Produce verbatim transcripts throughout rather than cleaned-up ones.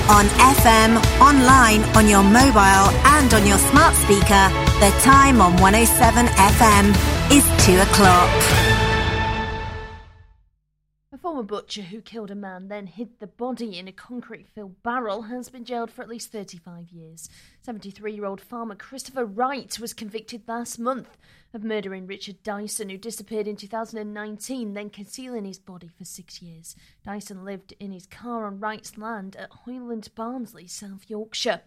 on F M, online, on your mobile and on your smart speaker. The time on one oh seven F M is two o'clock. A former butcher who killed a man, then hid the body in a concrete-filled barrel, has been jailed for at least thirty-five years. seventy-three-year-old farmer Christopher Wright was convicted last month of murdering Richard Dyson, who disappeared in two thousand nineteen, then concealing his body for six years. Dyson lived in his car on Wright's land at Hoyland Barnsley, South Yorkshire.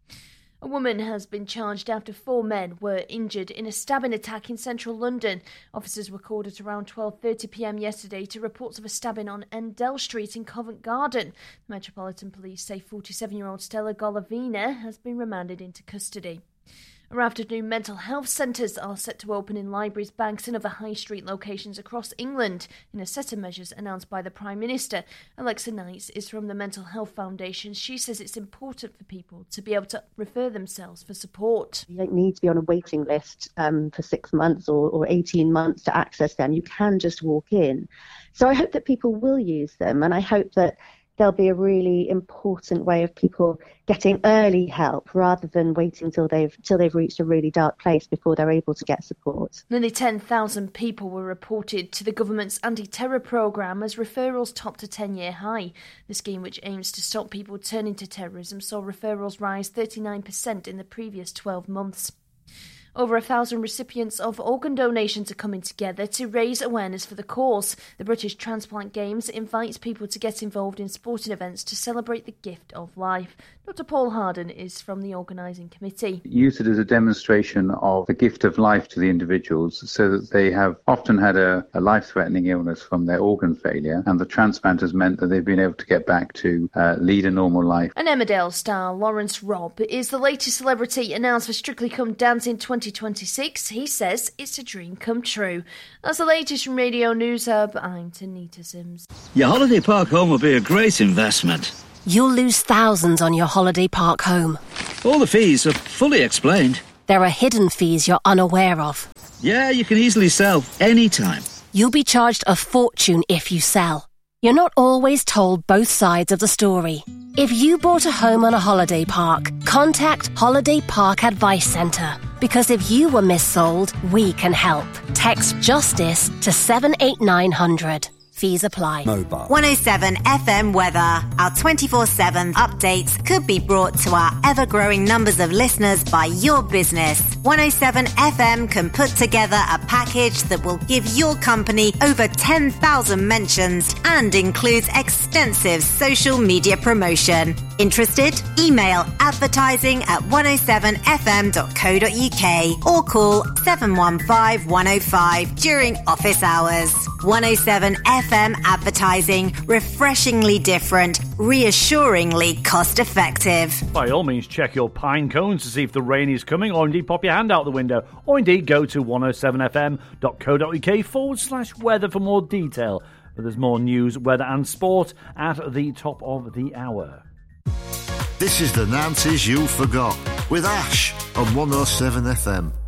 A woman has been charged after four men were injured in a stabbing attack in central London. Officers were called at around twelve thirty p m yesterday to reports of a stabbing on Endell Street in Covent Garden. The Metropolitan Police say forty-seven-year-old Stella Golovina has been remanded into custody. A raft of new mental health centres are set to open in libraries, banks and other high street locations across England in a set of measures announced by the Prime Minister. Alexa Knights is from the Mental Health Foundation. She says it's important for people to be able to refer themselves for support. You don't need to be on a waiting list um, for six months or, or eighteen months to access them. You can just walk in. So I hope that people will use them, and I hope that there'll be a really important way of people getting early help rather than waiting till they've till they've reached a really dark place before they're able to get support. Nearly ten thousand people were reported to the government's anti-terror programme as referrals topped a ten-year high. The scheme, which aims to stop people turning to terrorism, saw referrals rise thirty-nine percent in the previous twelve months. Over a thousand recipients of organ donations are coming together to raise awareness for the cause. The British Transplant Games invites people to get involved in sporting events to celebrate the gift of life. Doctor Paul Harden is from the organising committee. Use it as a demonstration of the gift of life to the individuals, so that they have often had a, a life-threatening illness from their organ failure, and the transplant has meant that they've been able to get back to uh, lead a normal life. And Emmerdale star Lawrence Robb is the latest celebrity announced for Strictly Come Dancing twenty twenty-six. He says it's a dream come true. That's the latest from Radio News Hub. I'm Tanita Sims. Your holiday park home will be a great investment. You'll lose thousands on your holiday park home. All the fees are fully explained. There are hidden fees you're unaware of. Yeah, you can easily sell anytime. You'll be charged a fortune if you sell. You're not always told both sides of the story. If you bought a home on a holiday park, contact Holiday Park Advice Centre. Because if you were missold, we can help. Text JUSTICE to seven eight nine hundred. Fees apply. Mobile. one oh seven F M weather. Our twenty-four seven updates could be brought to our ever-growing numbers of listeners by your business. one oh seven F M can put together a package that will give your company over ten thousand mentions and includes extensive social media promotion. Interested? Email advertising at one oh seven f m dot co dot u k or call seven one five one oh five during office hours. one oh seven F M advertising, refreshingly different, reassuringly cost effective. By all means, check your pine cones to see if the rain is coming, or indeed pop your hand out the window, or indeed go to one oh seven f m dot co dot u k forward slash weather for more detail. But there's more news, weather and sport at the top of the hour. This is the Nancy's You Forgot with Ash on one oh seven F M.